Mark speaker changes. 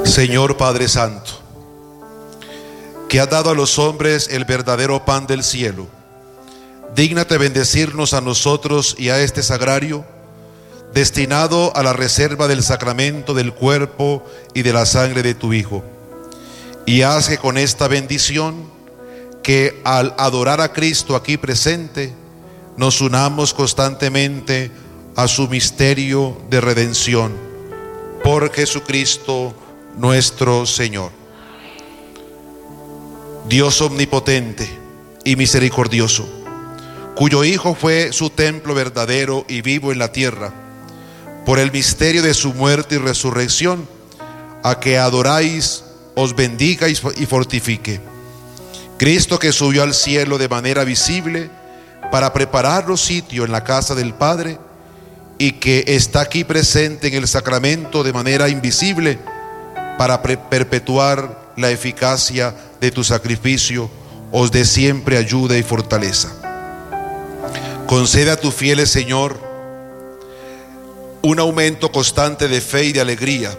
Speaker 1: Señor Padre Santo, que has dado a los hombres el verdadero pan del cielo, dígnate bendecirnos a nosotros y a este sagrario, destinado a la reserva del sacramento del cuerpo y de la sangre de tu Hijo, y haz que con esta bendición, que al adorar a Cristo aquí presente, nos unamos constantemente a su misterio de redención, por Jesucristo nuestro Señor. Dios omnipotente y misericordioso, cuyo Hijo fue su templo verdadero y vivo en la tierra, por el misterio de su muerte y resurrección, a que adoráis, os bendiga y fortifique. Cristo, que subió al cielo de manera visible para prepararnos sitio en la casa del Padre, y que está aquí presente en el sacramento de manera invisible para perpetuar la eficacia de tu sacrificio, os dé siempre ayuda y fortaleza. Concede a tus fieles, Señor, un aumento constante de fe y de alegría,